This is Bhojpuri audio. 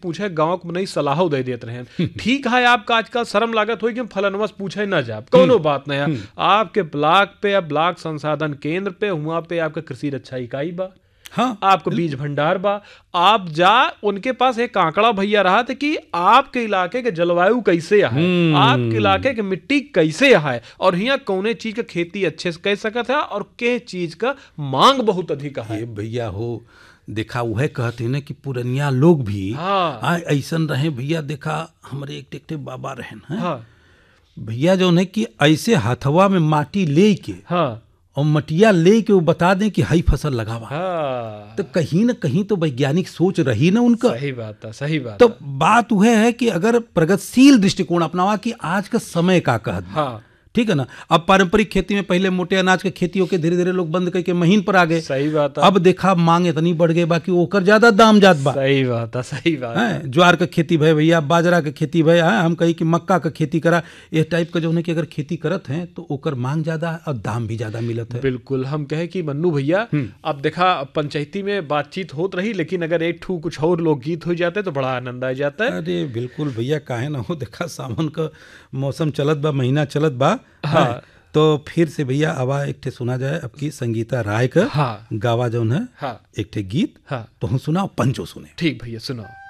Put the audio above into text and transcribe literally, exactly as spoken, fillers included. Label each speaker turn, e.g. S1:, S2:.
S1: पूछे गाँव को नहीं सलाह दे देते रहे। ठीक है, आपका आजकल शर्म लागत हो कि हम फलनवा से पूछे न जाए, कोनो बात नहीं है। आपके ब्लॉक पे या ब्लॉक संसाधन केंद्र पे हुआ पे आपका कृषि रक्षा इकाई बा,
S2: हाँ,
S1: आपको बीज भंडार बा, आप जा उनके पास एक आंकड़ा भैया रहा था कि आपके इलाके के जलवायु कैसे है, आपके इलाके के मिट्टी कैसे है, और यहाँ कौने चीज का खेती अच्छे से कर सकत है और के चीज का मांग बहुत अधिक है।
S2: ये भैया हो देखा वह कहते ना कि पुरनिया लोग भी
S1: हाँ
S2: ऐसन रहे भैया। देखा हमारे एक टेक्टे बाबा रहन है
S1: हाँ
S2: भैया, जो है कि ऐसे हथवा में माटी ले के
S1: हाँ
S2: और मटिया ले के वो बता दें कि हई फसल लगावा।
S1: हाँ,
S2: तो कहीं ना कहीं तो वैज्ञानिक सोच रही ना उनका।
S1: सही बात है, सही बात
S2: तो
S1: है।
S2: बात वह है कि अगर प्रगतिशील दृष्टिकोण अपनावा कि आज का समय का कहत बा,
S1: हाँ
S2: ठीक है ना। अब पारंपरिक खेती में पहले मोटे अनाज के खेती होके धीरे धीरे लोग बंद करके महीन पर आ गए।
S1: सही बात है,
S2: अब देखा मांग इतनी बढ़ गई बाकी ओकर ज्यादा दाम जात बा।
S1: सही बात है, सही बात है।
S2: हैं, ज्वार का खेती भय भैया, बाजरा का खेती भय, हम कही कि मक्का का खेती करा, इस टाइप का जो है कि अगर खेती करत हैं तो ओकर मांग ज्यादा है और दाम भी ज्यादा मिलत है।
S1: बिल्कुल, हम कहे कि मन्नू भैया अब देखा पंचायती में बातचीत होत रही, लेकिन अगर एक ठू कुछ और लोकगीत हो जाते तो बड़ा आनंद आ जाता है।
S2: अरे बिल्कुल भैया, काहे ना हो। देखा सावन का मौसम चलत बा, महीना चलत बा।
S1: हाँ।
S2: तो फिर से भैया आवा एक ठे सुना जाए अब की संगीता राय का
S1: हाँ।
S2: गावा जौन है
S1: हाँ।
S2: एक ठे गीत।
S1: हाँ।
S2: तो हम सुना पंचो सुने।
S1: ठीक भैया, सुनाओ।